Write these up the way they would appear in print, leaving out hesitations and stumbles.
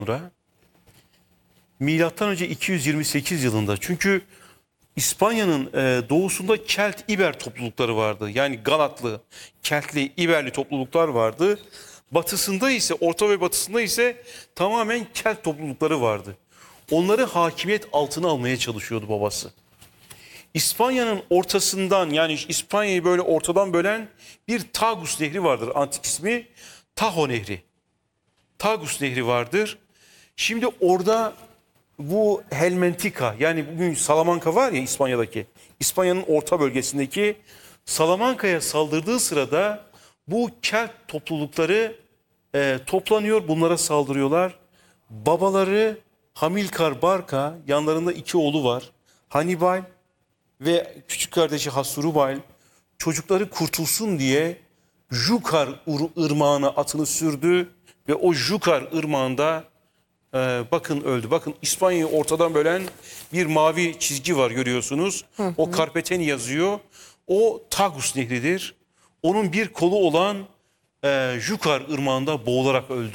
sonra milattan önce 228 yılında, çünkü İspanya'nın doğusunda Kelt İber toplulukları vardı. Yani Galatlı, Keltli, İberli topluluklar vardı. Batısında ise, orta ve batısında ise tamamen Kelt toplulukları vardı. Onları hakimiyet altına almaya çalışıyordu babası. İspanya'nın ortasından, yani İspanya'yı böyle ortadan bölen bir Tagus Nehri vardır. Antik ismi Tajo Nehri. Tagus Nehri vardır. Şimdi orada bu Helmentika, yani bugün Salamanca var ya İspanya'daki, İspanya'nın orta bölgesindeki Salamanca'ya saldırdığı sırada bu Kelt toplulukları toplanıyor, bunlara saldırıyorlar. Babaları Hamilkar Barca, yanlarında iki oğlu var. Hannibal ve küçük kardeşi Hasdrubal, çocukları kurtulsun diye Jukar ırmağına atını sürdü ve o Jukar ırmağında bakın öldü. Bakın İspanya'yı ortadan bölen bir mavi çizgi var, görüyorsunuz. O Carpeteni yazıyor. O Tagus Nehri'dir. Onun bir kolu olan Jukar ırmağında boğularak öldü.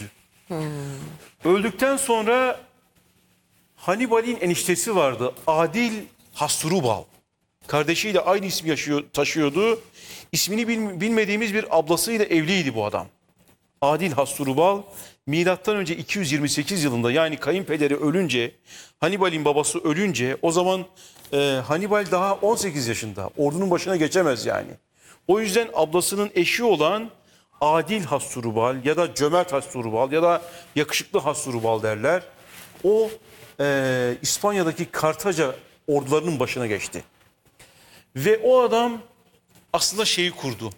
Öldükten sonra Hannibal'in eniştesi vardı. Adil Hasdrubal. Kardeşiyle aynı ismi taşıyordu. İsmini bilmediğimiz bir ablasıyla evliydi bu adam. Adil Hasdrubal milattan önce 228 yılında, yani kayınpederi ölünce, Hannibal'in babası ölünce, o zaman Hannibal daha 18 yaşında. Ordunun başına geçemez yani. O yüzden ablasının eşi olan Adil Hasdrubal ya da Cömert Hasdrubal ya da yakışıklı Hasdrubal derler. O İspanya'daki Kartaca ordularının başına geçti. Ve o adam aslında şeyi kurdu.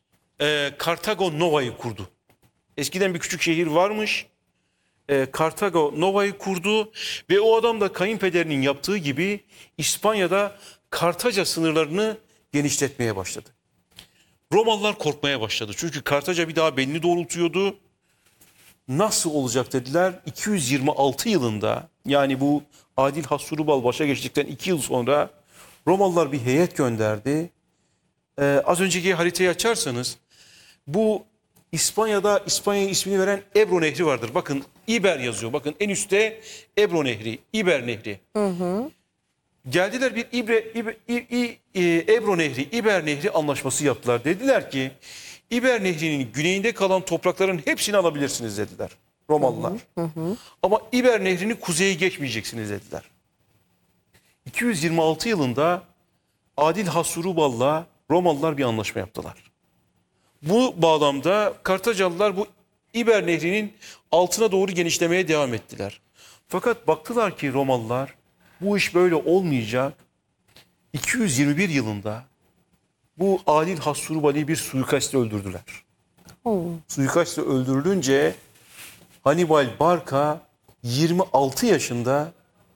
Kartago Nova'yı kurdu. Eskiden bir küçük şehir varmış. Kartago Nova'yı kurdu ve o adam da kayınpederinin yaptığı gibi İspanya'da Kartaca sınırlarını genişletmeye başladı. Romalılar korkmaya başladı. Çünkü Kartaca bir daha belini doğrultuyordu. Nasıl olacak dediler. 226 yılında, yani bu Adil Hasdrubal başa geçtikten 2 yıl sonra Romalılar bir heyet gönderdi. Az önceki haritayı açarsanız bu İspanya'da İspanya'ya ismini veren Ebro Nehri vardır. Bakın İber yazıyor. Bakın en üstte Ebro Nehri, İber Nehri. Geldiler bir Ebro Nehri, İber Nehri anlaşması yaptılar. Dediler ki İber Nehri'nin güneyinde kalan toprakların hepsini alabilirsiniz dediler Romalılar. Ama İber Nehri'ni kuzeye geçmeyeceksiniz dediler. 226 yılında Adil Hasdrubal'la Romalılar bir anlaşma yaptılar. Bu bağlamda Kartacalılar bu İber Nehri'nin altına doğru genişlemeye devam ettiler. Fakat baktılar ki Romalılar bu iş böyle olmayacak. 221 yılında bu Adil Hasdrubal'i bir suikastle öldürdüler. Suikastle öldürülünce Hannibal Barca 26 yaşında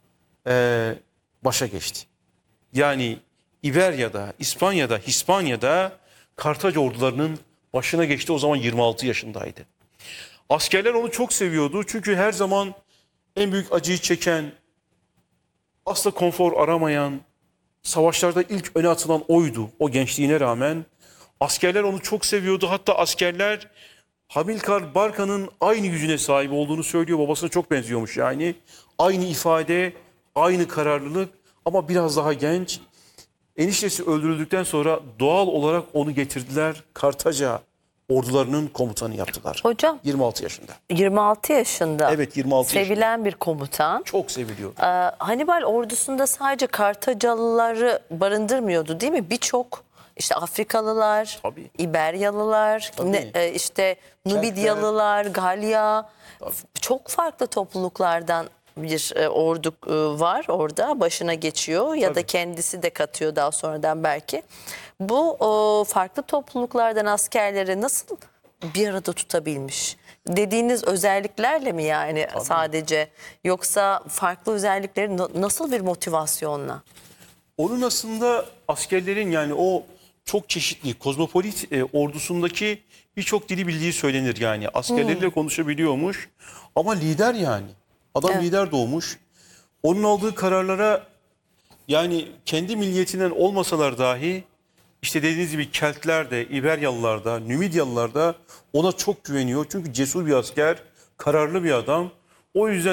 başa geçti. Yani İberya'da, İspanya'da, Hispanya'da Kartaca ordularının başına geçti. O zaman 26 yaşındaydı. Askerler onu çok seviyordu. Çünkü her zaman en büyük acıyı çeken, asla konfor aramayan, savaşlarda ilk öne atılan oydu. O gençliğine rağmen askerler onu çok seviyordu. Hatta askerler Hamilkar Barca'nın aynı yüzüne sahip olduğunu söylüyor. Babasına çok benziyormuş yani. Aynı ifade, aynı kararlılık ama biraz daha genç. Eniştesi öldürüldükten sonra doğal olarak onu getirdiler. Kartaca ordularının komutanı yaptılar. Hocam 26 yaşında. 26 yaşında. Evet, 26 yaşında. Sevilen bir komutan. Çok seviliyor. Hannibal ordusunda sadece Kartacalıları barındırmıyordu değil mi? Birçok işte Afrikalılar, Tabii. İberyalılar, Tabii. işte Nubidyalılar, Galya, çok farklı topluluklardan bir ordu var orada, başına geçiyor ya da kendisi de katıyor daha sonradan belki. Bu farklı topluluklardan askerleri nasıl bir arada tutabilmiş? Dediğiniz özelliklerle mi yani sadece, yoksa farklı özellikleri nasıl bir motivasyonla? Onun aslında askerlerin, yani o çok çeşitli kozmopolit ordusundaki birçok dili bildiği söylenir yani. Askerleriyle konuşabiliyormuş ama lider yani. Adam lider doğmuş. Onun aldığı kararlara, yani kendi milliyetinden olmasalar dahi, işte dediğiniz gibi Keltler de, İberyalılar da, Nümidyalılar da ona çok güveniyor. Çünkü cesur bir asker, kararlı bir adam. O yüzden